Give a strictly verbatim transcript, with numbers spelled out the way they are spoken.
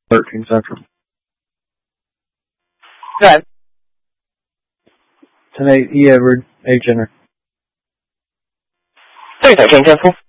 thirteen Central. Good. ten eight E. Edward, A. Jenner. three thirteen Central.